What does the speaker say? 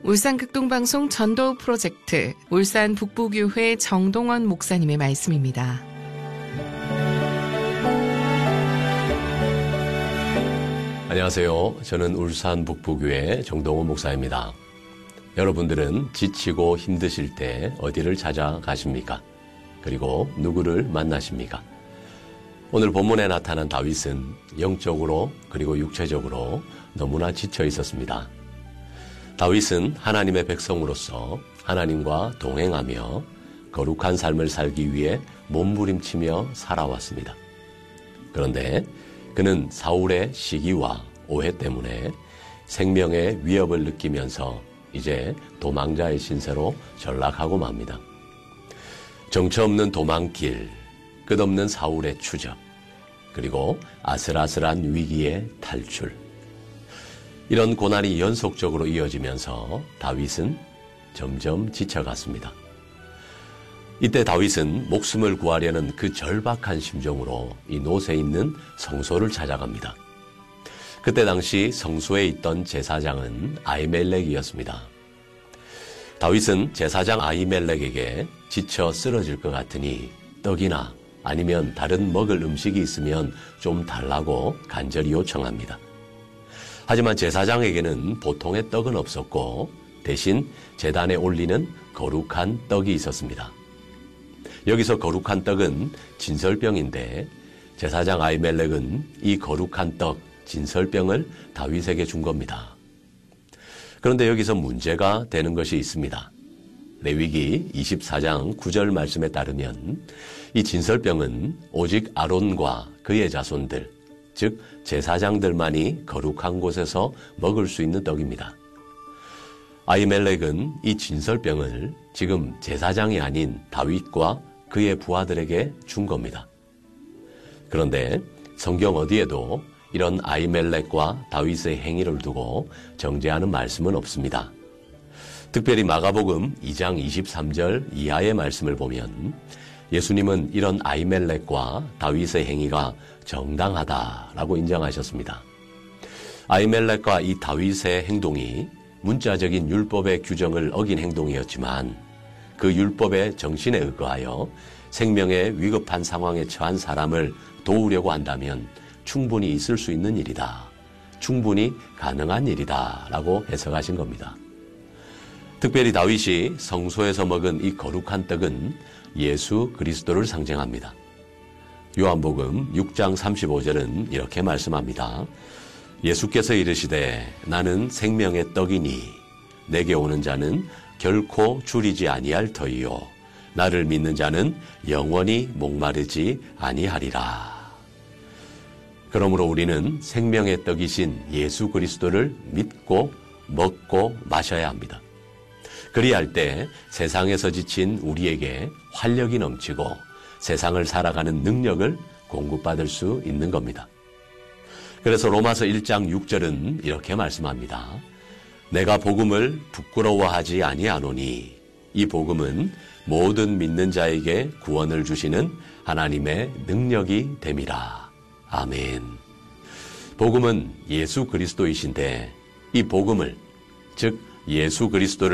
울산 극동방송 전도 프로젝트 울산 북부교회 정동원 목사님의 말씀입니다. 안녕하세요. 저는 울산 북부교회 정동원 목사입니다. 여러분들은 지치고 힘드실 때 어디를 찾아가십니까? 그리고 누구를 만나십니까? 오늘 본문에 나타난 다윗은 영적으로 그리고 육체적으로 너무나 지쳐 있었습니다. 다윗은 하나님의 백성으로서 하나님과 동행하며 거룩한 삶을 살기 위해 몸부림치며 살아왔습니다. 그런데 그는 사울의 시기와 오해 때문에 생명의 위협을 느끼면서 이제 도망자의 신세로 전락하고 맙니다. 정처 없는 도망길, 끝없는 사울의 추적, 그리고 아슬아슬한 위기의 탈출. 이런 고난이 연속적으로 이어지면서 다윗은 점점 지쳐갔습니다. 이때 다윗은 목숨을 구하려는 그 절박한 심정으로 이 노새 있는 성소를 찾아갑니다. 그때 당시 성소에 있던 제사장은 아히멜렉이었습니다. 다윗은 제사장 아히멜렉에게 지쳐 쓰러질 것 같으니 떡이나 아니면 다른 먹을 음식이 있으면 좀 달라고 간절히 요청합니다. 하지만 제사장에게는 보통의 떡은 없었고 대신 제단에 올리는 거룩한 떡이 있었습니다. 여기서 거룩한 떡은 진설병인데 제사장 아히멜렉은 이 거룩한 떡, 진설병을 다윗에게 준 겁니다. 그런데 여기서 문제가 되는 것이 있습니다. 레위기 24장 9절 말씀에 따르면 이 진설병은 오직 아론과 그의 자손들, 즉 제사장들만이 거룩한 곳에서 먹을 수 있는 떡입니다. 아히멜렉은 이 진설병을 지금 제사장이 아닌 다윗과 그의 부하들에게 준 겁니다. 그런데 성경 어디에도 이런 아히멜렉과 다윗의 행위를 두고 정죄하는 말씀은 없습니다. 특별히 마가복음 2장 23절 이하의 말씀을 보면 예수님은 이런 아히멜렉과 다윗의 행위가 정당하다라고 인정하셨습니다. 아히멜렉과 이 다윗의 행동이 문자적인 율법의 규정을 어긴 행동이었지만 그 율법의 정신에 의거하여 생명의 위급한 상황에 처한 사람을 도우려고 한다면 충분히 있을 수 있는 일이다. 충분히 가능한 일이다. 라고 해석하신 겁니다. 특별히 다윗이 성소에서 먹은 이 거룩한 떡은 예수 그리스도를 상징합니다. 요한복음 6장 35절은 이렇게 말씀합니다. 예수께서 이르시되 나는 생명의 떡이니 내게 오는 자는 결코 줄이지 아니할 터이요 나를 믿는 자는 영원히 목마르지 아니하리라. 그러므로 우리는 생명의 떡이신 예수 그리스도를 믿고 먹고 마셔야 합니다. 그리할 때 세상에서 지친 우리에게 활력이 넘치고 세상을 살아가는 능력을 공급받을 수 있는 겁니다. 그래서 로마서 1장 6절은 이렇게 말씀합니다. 내가 복음을 부끄러워하지 아니하노니 이 복음은 모든 믿는 자에게 구원을 주시는 하나님의 능력이 됨이라. 아멘. 복음은 예수 그리스도이신데 이 복음을 즉 예수 그리스도를